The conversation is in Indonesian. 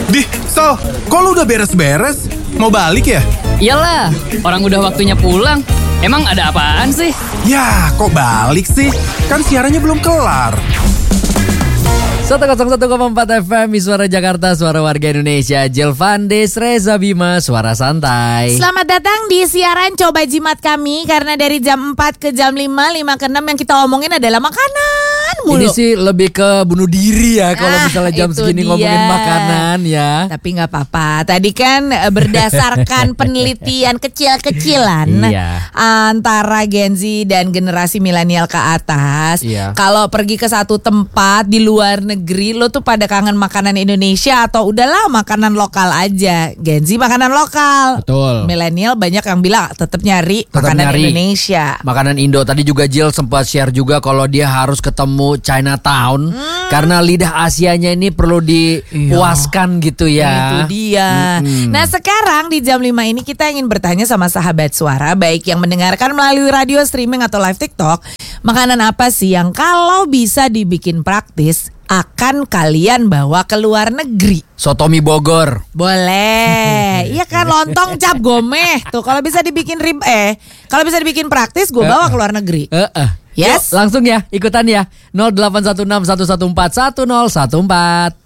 Sal, kok lu udah beres-beres? Mau balik ya? Iyalah, orang udah waktunya pulang. Emang ada apaan sih? Ya, kok balik sih? Kan siarannya belum kelar. 101,4 FM, Suara Jakarta, Suara Warga Indonesia. Jelvandes, Reza Bima, Suara Santai. Selamat datang di siaran Coba Jimat kami. Karena dari jam 4 ke jam 5, 5 ke 6 yang kita omongin adalah makanan mulu. Ini sih lebih ke bunuh diri ya kalau misalnya jam itu segini dia. ngomongin makanan ya. Tapi gak apa-apa. Tadi kan berdasarkan penelitian kecil-kecilan Iya. antara Gen Z dan generasi milenial ke atas. Iya. Kalau pergi ke satu tempat di luar negeri, lo tuh pada kangen makanan Indonesia atau udahlah makanan lokal aja. Gen Z makanan lokal. Betul. Milenial banyak yang bilang tetap nyari makanan Indonesia. Makanan Indo. Tadi juga Jill sempat share juga kalau dia harus ketemu Chinatown karena lidah Asianya ini perlu dipuaskan gitu ya. Itu dia. Nah sekarang di jam 5 ini kita ingin bertanya sama sahabat suara, baik yang mendengarkan melalui radio, streaming atau live TikTok, makanan apa sih yang kalau bisa dibikin praktis akan kalian bawa ke luar negeri? Sotomi Bogor. Boleh. Iya kan, lontong cap gomeh. Tuh kalau bisa dibikin kalau bisa dibikin praktis gue bawa ke luar negeri. Yuk, Yes. langsung ya ikutan ya 0816 114 1014.